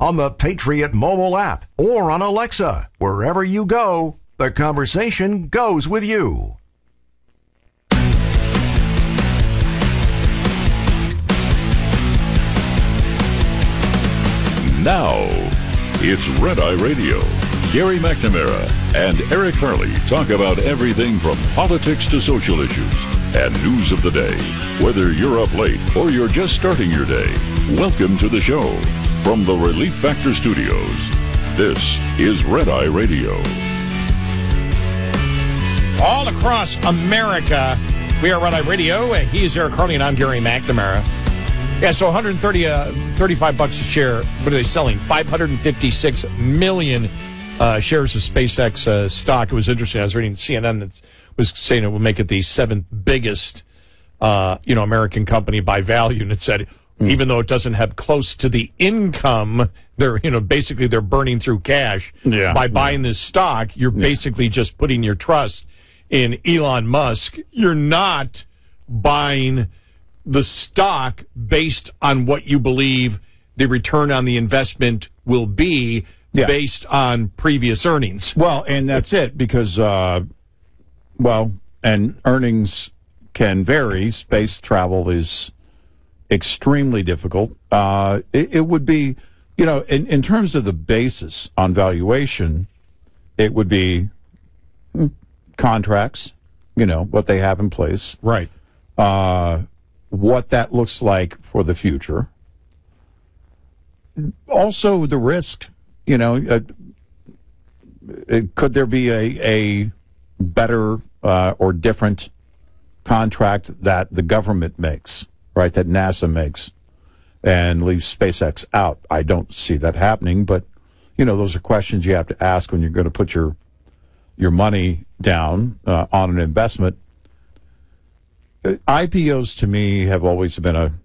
on the Patriot mobile app or on Alexa. Wherever you go, the conversation goes with you. Now, it's Red Eye Radio. Gary McNamara and Eric Harley talk about everything from politics to social issues and news of the day. Whether you're up late or you're just starting your day, welcome to the show. From the Relief Factor Studios, this is Red Eye Radio. All across America, we are Red Eye Radio. He is Eric Harley, and I'm Gary McNamara. Yeah, so $35 a share. What are they selling? 556 million shares of SpaceX stock. It was interesting. I was reading CNN that was saying it will make it the seventh biggest, American company by value, and it said even though it doesn't have close to the income, they're basically they're burning through cash by buying this stock. You're basically just putting your trust in Elon Musk. You're not buying the stock based on what you believe the return on the investment will be based on previous earnings. Well, and that's it, because, and earnings can vary. Space travel is extremely difficult. It would be, in terms of the basis on valuation, it would be contracts, what they have in place. Right. What that looks like for the future. Also, the risk, could there be a better or different contract that the government makes, right, that NASA makes, and leaves SpaceX out? I don't see that happening, but, those are questions you have to ask when you're going to put your money down on an investment. IPOs to me have always been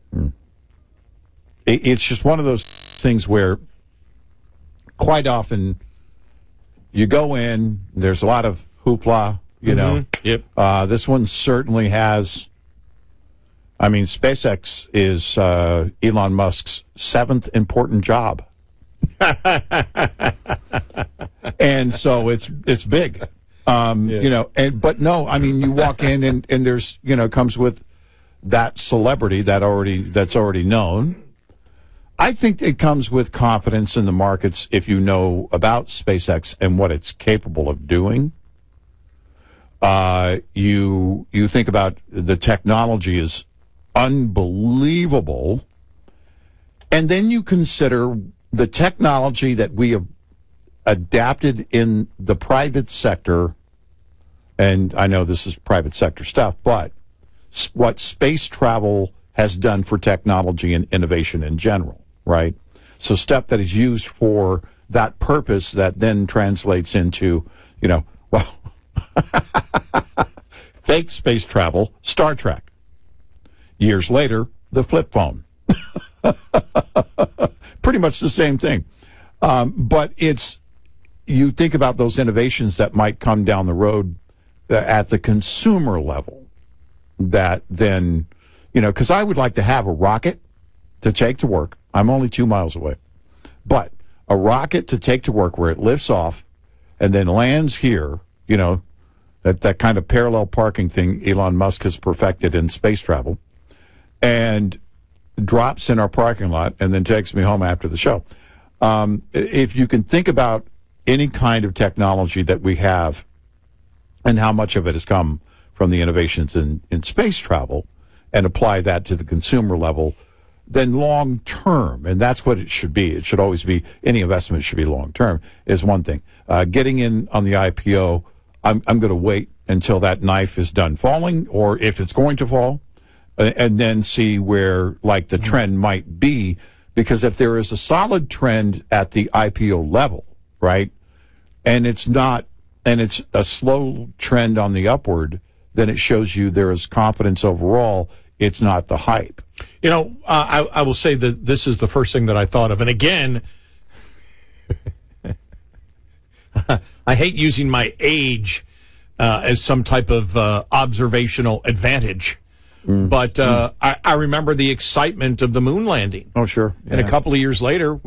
it's just one of those things where quite often you go in, there's a lot of hoopla, Yep. This one certainly has. I mean, SpaceX is Elon Musk's seventh important job. And so it's big. But no, I mean, you walk in and there's, comes with that celebrity that's already known. I think it comes with confidence in the markets if you know about SpaceX and what it's capable of doing. You think about the technology is unbelievable. And then you consider the technology that we have adapted in the private sector, and I know this is private sector stuff, but what space travel has done for technology and innovation in general, right? So stuff that is used for that purpose that then translates into, fake space travel, Star Trek. Years later, the flip phone. Pretty much the same thing. But you think about those innovations that might come down the road at the consumer level that then, because I would like to have a rocket to take to work. I'm only 2 miles away. But a rocket to take to work where it lifts off and then lands here, that kind of parallel parking thing Elon Musk has perfected in space travel, and drops in our parking lot and then takes me home after the show. If you can think about any kind of technology that we have and how much of it has come from the innovations in space travel and apply that to the consumer level, then long term, and that's what it should be. It should always be, any investment should be long term, is one thing. Getting in on the IPO, I'm going to wait until that knife is done falling, or if it's going to fall, and then see where the trend might be. Because if there is a solid trend at the IPO level, right, and it's a slow trend on the upward, then it shows you there is confidence overall. It's not the hype. I will say that this is the first thing that I thought of. And again, I hate using my age as some type of observational advantage. But I remember the excitement of the moon landing. Oh, sure. And a couple of years later,